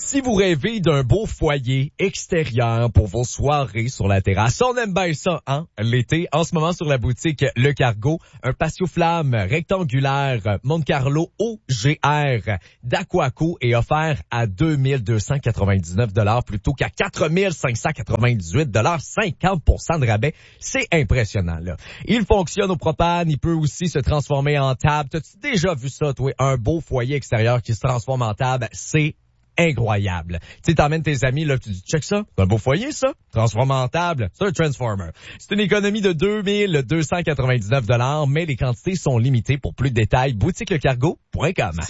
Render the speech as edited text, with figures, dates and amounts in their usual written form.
Si vous rêvez d'un beau foyer extérieur pour vos soirées sur la terrasse, on aime bien ça, hein? L'été, en ce moment sur la boutique Le Cargo, un patio flamme rectangulaire Monte Carlo OGR d'Aquaco est offert à 2299 $ plutôt qu'à 4598 $, 50% de rabais. C'est impressionnant, là. Il fonctionne au propane, il peut aussi se transformer en table. T'as-tu déjà vu ça, toi? Un beau foyer extérieur qui se transforme en table, c'est incroyable. Tu sais, t'emmènes tes amis, là, tu dis, check ça, c'est un beau foyer, ça. Transforme en table, c'est un transformer. C'est une économie de 2299 $, mais les quantités sont limitées. Pour plus de détails, boutiquelecargo.com.